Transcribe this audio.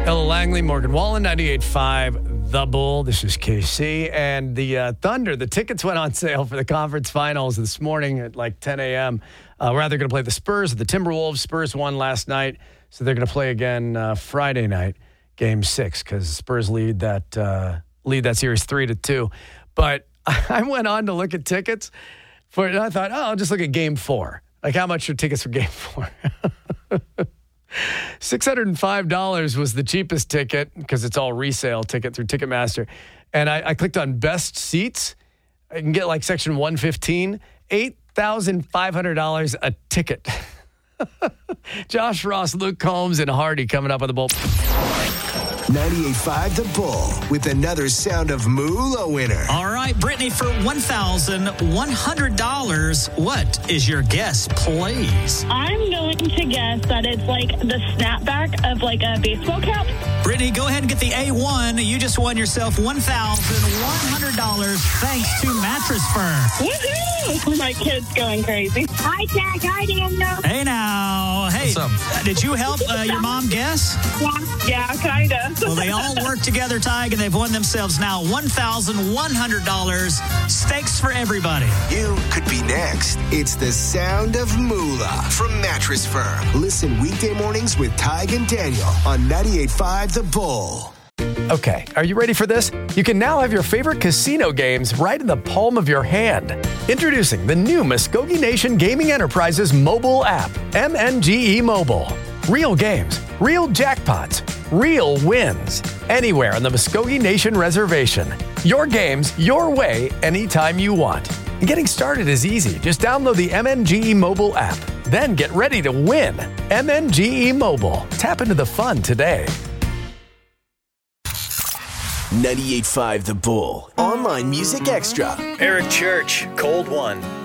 Ella Langley, Morgan Wallen, 98.5 The Bull. This is KC. And the Thunder, the tickets went on sale for the conference finals this morning at like 10 a.m. We're either going to play the Spurs or the Timberwolves. Spurs won last night, so they're going to play again Friday night, Game 6, because Spurs lead that series 3-2. But I went on to look at tickets, and I thought, I'll just look at Game 4. Like, how much are tickets for Game 4? $605 was the cheapest ticket because it's all resale ticket through Ticketmaster. And I clicked on best seats. I can get like section 115, $8,500 a ticket. Josh Ross, Luke Combs, and Hardy coming up on the Bull. 98.5 The Bull with another Sound of Moolah winner. All right, Brittany, for $1,100, what is your guess, please? I'm going to guess that it's like the snapback of like a baseball cap. Brittany, go ahead and get the A1. You just won yourself $1,100 thanks to Mattress Firm. Woohoo! My kid's going crazy. Hi, Jack. Hi, Daniel. Hey, now. Hey, what's up? Did you help your mom guess? Yeah, kind of. Well, they all work together, Tig, and they've won themselves now $1,100. Stakes for everybody. You could be next. It's the Sound of Moolah from Mattress Firm. Listen weekday mornings with Tig and Daniel on 98.5 The Bull. Okay, are you ready for this? You can now have your favorite casino games right in the palm of your hand. Introducing the new Muskogee Nation Gaming Enterprises mobile app, MNGE Mobile. Real games, real jackpots, real wins. Anywhere on the Muskogee Nation Reservation. Your games, your way, anytime you want. And getting started is easy. Just download the MNGE Mobile app. Then get ready to win. MNGE Mobile. Tap into the fun today. 98.5 The Bull. Online Music Extra. Eric Church, Cold One.